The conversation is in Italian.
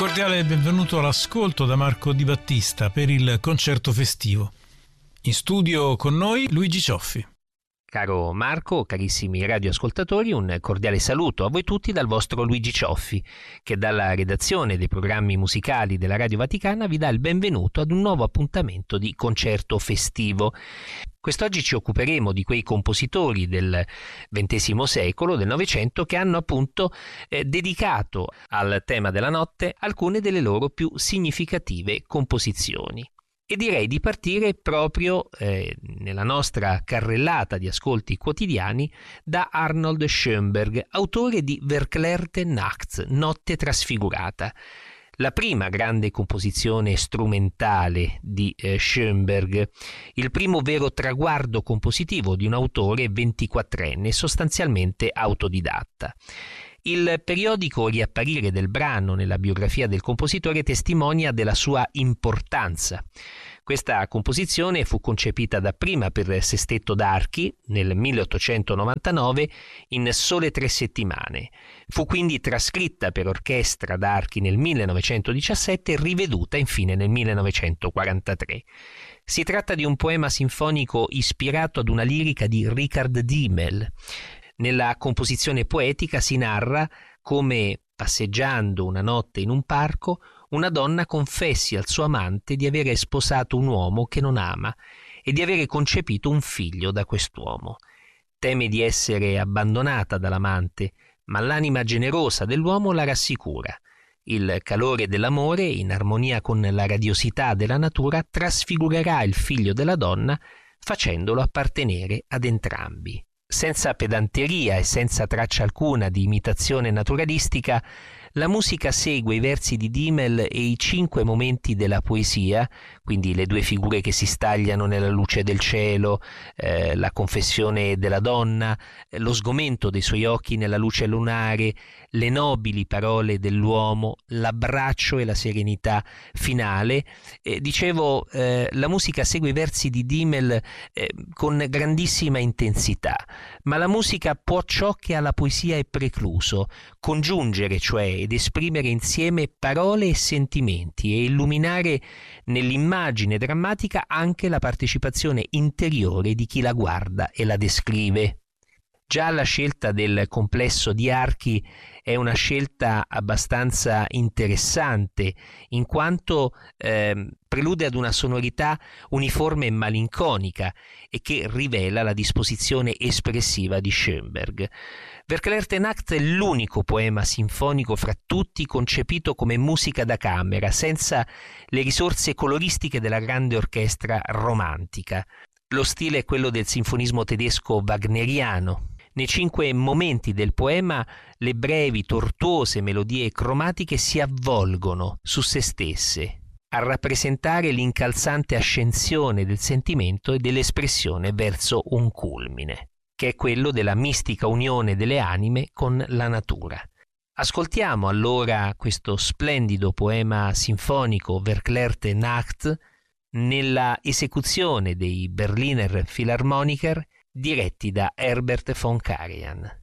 Cordiale benvenuto all'ascolto da Marco Di Battista per il concerto festivo. In studio con noi Luigi Cioffi. Caro Marco, carissimi radioascoltatori, un cordiale saluto a voi tutti dal vostro Luigi Cioffi, che dalla redazione dei programmi musicali della Radio Vaticana vi dà il benvenuto ad un nuovo appuntamento di concerto festivo. Quest'oggi ci occuperemo di quei compositori del XX secolo, del Novecento, che hanno appunto dedicato al tema della notte alcune delle loro più significative composizioni. E direi di partire proprio nella nostra carrellata di ascolti quotidiani da Arnold Schoenberg, autore di Verklärte Nacht, Notte trasfigurata. La prima grande composizione strumentale di Schoenberg, il primo vero traguardo compositivo di un autore 24enne, sostanzialmente autodidatta. Il periodico riapparire del brano nella biografia del compositore testimonia della sua importanza. Questa composizione fu concepita dapprima per sestetto d'archi nel 1899 in sole 3 settimane. Fu quindi trascritta per orchestra d'archi nel 1917 e riveduta infine nel 1943. Si tratta di un poema sinfonico ispirato ad una lirica di Richard Diemel. Nella composizione poetica si narra come, passeggiando una notte in un parco, una donna confessi al suo amante di avere sposato un uomo che non ama e di avere concepito un figlio da quest'uomo. Teme di essere abbandonata dall'amante, ma l'anima generosa dell'uomo la rassicura. Il calore dell'amore, in armonia con la radiosità della natura, trasfigurerà il figlio della donna, facendolo appartenere ad entrambi. Senza pedanteria e senza traccia alcuna di imitazione naturalistica, la musica segue i versi di Diemel e i 5 momenti della poesia, quindi le 2 figure che si stagliano nella luce del cielo, la confessione della donna, lo sgomento dei suoi occhi nella luce lunare, le nobili parole dell'uomo, l'abbraccio e la serenità finale. La musica segue i versi di Diemel con grandissima intensità, ma la musica può ciò che alla poesia è precluso, congiungere cioè ed esprimere insieme parole e sentimenti e illuminare nell'immagine drammatica anche la partecipazione interiore di chi la guarda e la descrive. Già la scelta del complesso di archi è una scelta abbastanza interessante, in quanto prelude ad una sonorità uniforme e malinconica e che rivela la disposizione espressiva di Schoenberg. Verklärte Nacht è l'unico poema sinfonico fra tutti concepito come musica da camera, senza le risorse coloristiche della grande orchestra romantica. Lo stile è quello del sinfonismo tedesco wagneriano. Nei 5 momenti del poema le brevi, tortuose melodie cromatiche si avvolgono su se stesse, a rappresentare l'incalzante ascensione del sentimento e dell'espressione verso un culmine, che è quello della mistica unione delle anime con la natura. Ascoltiamo allora questo splendido poema sinfonico Verklärte Nacht nella esecuzione dei Berliner Philharmoniker diretti da Herbert von Karajan.